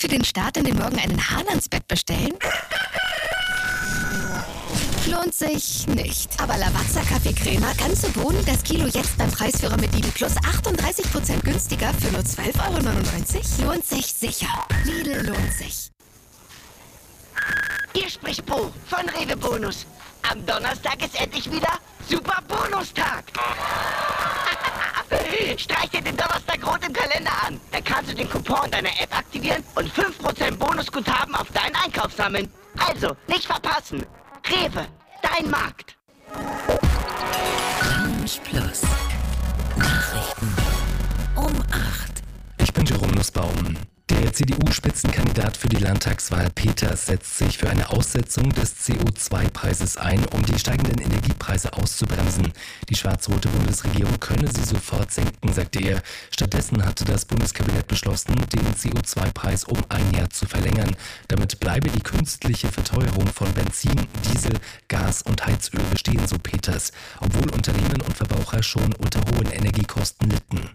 für den Start in den Morgen einen Haalandsbett bestellen? Lohnt sich nicht. Aber Lavazza Kaffeecrema ganze Bohnen das Kilo jetzt beim Preisführer mit Lidl Plus 38% günstiger für nur 12,99 €? Lohnt sich sicher. Lidl lohnt sich. Hier spricht Bo von Rewe Bonus. Am Donnerstag ist endlich wieder Super Bonustag. Streich dir den Donnerstag rot im Kalender an. Dann kannst du den Coupon deiner App aktivieren und 5% Bonusguthaben auf deinen Einkauf sammeln. Also, nicht verpassen. Rewe, dein Markt. Lounge Plus. Nachrichten um 8. Ich bin Jerome Nussbaum. Der CDU-Spitzenkandidat für die Landtagswahl Peters setzt sich für eine Aussetzung des CO2-Preises ein, um die steigenden Energiepreise auszubremsen. Die schwarz-rote Bundesregierung könne sie sofort senken, sagte er. Stattdessen hatte das Bundeskabinett beschlossen, den CO2-Preis um ein Jahr zu verlängern. Damit bleibe die künstliche Verteuerung von Benzin, Diesel, Gas und Heizöl bestehen, so Peters, obwohl Unternehmen und Verbraucher schon unter hohen Energiekosten litten.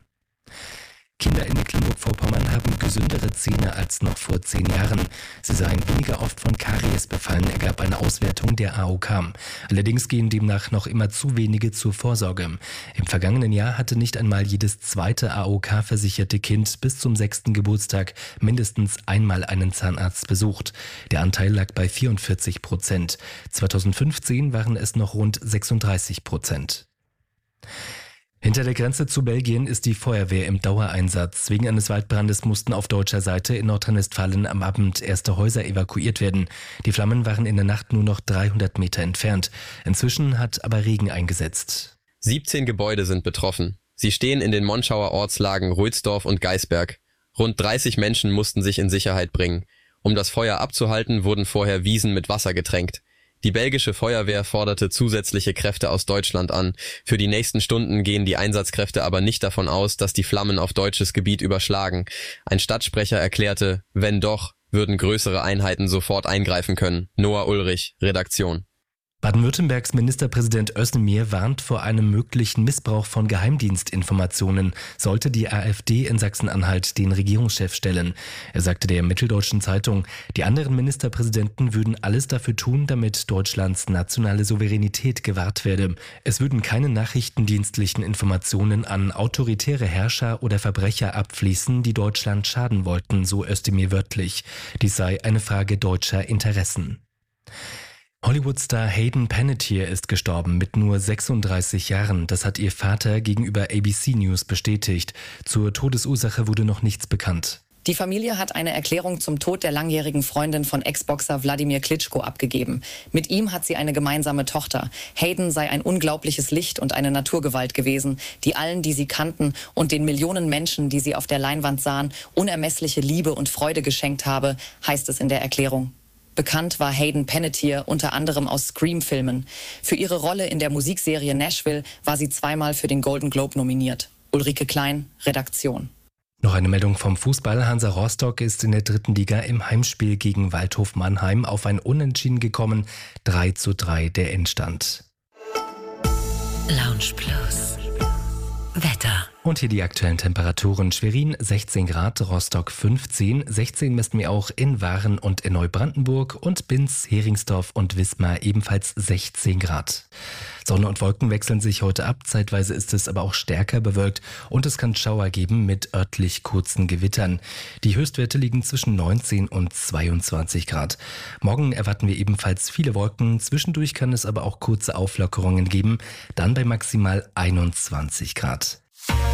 Kinder in Mecklenburg-Vorpommern haben gesündere Zähne als noch vor 10 Jahren. Sie seien weniger oft von Karies befallen, ergab eine Auswertung der AOK. Allerdings gehen demnach noch immer zu wenige zur Vorsorge. Im vergangenen Jahr hatte nicht einmal jedes zweite AOK-versicherte Kind bis zum 6. Geburtstag mindestens einmal einen Zahnarzt besucht. Der Anteil lag bei 44%. 2015 waren es noch rund 36%. Hinter der Grenze zu Belgien ist die Feuerwehr im Dauereinsatz. Wegen eines Waldbrandes mussten auf deutscher Seite in Nordrhein-Westfalen am Abend erste Häuser evakuiert werden. Die Flammen waren in der Nacht nur noch 300 Meter entfernt. Inzwischen hat aber Regen eingesetzt. 17 Gebäude sind betroffen. Sie stehen in den Monschauer Ortslagen Rötsdorf und Geisberg. Rund 30 Menschen mussten sich in Sicherheit bringen. Um das Feuer abzuhalten, wurden vorher Wiesen mit Wasser getränkt. Die belgische Feuerwehr forderte zusätzliche Kräfte aus Deutschland an. Für die nächsten Stunden gehen die Einsatzkräfte aber nicht davon aus, dass die Flammen auf deutsches Gebiet überschlagen. Ein Stadtsprecher erklärte, wenn doch, würden größere Einheiten sofort eingreifen können. Noah Ulrich, Redaktion. Baden-Württembergs Ministerpräsident Özdemir warnt vor einem möglichen Missbrauch von Geheimdienstinformationen, sollte die AfD in Sachsen-Anhalt den Regierungschef stellen. Er sagte der Mitteldeutschen Zeitung, die anderen Ministerpräsidenten würden alles dafür tun, damit Deutschlands nationale Souveränität gewahrt werde. Es würden keine nachrichtendienstlichen Informationen an autoritäre Herrscher oder Verbrecher abfließen, die Deutschland schaden wollten, so Özdemir wörtlich. Dies sei eine Frage deutscher Interessen. Hollywood-Star Hayden Panettiere ist gestorben mit nur 36 Jahren. Das hat ihr Vater gegenüber ABC News bestätigt. Zur Todesursache wurde noch nichts bekannt. Die Familie hat eine Erklärung zum Tod der langjährigen Freundin von Ex-Boxer Wladimir Klitschko abgegeben. Mit ihm hat sie eine gemeinsame Tochter. Hayden sei ein unglaubliches Licht und eine Naturgewalt gewesen, die allen, die sie kannten und den Millionen Menschen, die sie auf der Leinwand sahen, unermessliche Liebe und Freude geschenkt habe, heißt es in der Erklärung. Bekannt war Hayden Panettiere unter anderem aus Scream-Filmen. Für ihre Rolle in der Musikserie Nashville war sie zweimal für den Golden Globe nominiert. Ulrike Klein, Redaktion. Noch eine Meldung vom Fußball. Hansa Rostock ist in der 3. Liga im Heimspiel gegen Waldhof Mannheim auf ein Unentschieden gekommen. 3:3 der Endstand. Lounge Plus. Wetter. Und hier die aktuellen Temperaturen. Schwerin 16 Grad, Rostock 15, 16 messen wir auch in Waren und in Neubrandenburg und Binz, Heringsdorf und Wismar ebenfalls 16 Grad. Sonne und Wolken wechseln sich heute ab, zeitweise ist es aber auch stärker bewölkt und es kann Schauer geben mit örtlich kurzen Gewittern. Die Höchstwerte liegen zwischen 19 und 22 Grad. Morgen erwarten wir ebenfalls viele Wolken, zwischendurch kann es aber auch kurze Auflockerungen geben, dann bei maximal 21 Grad.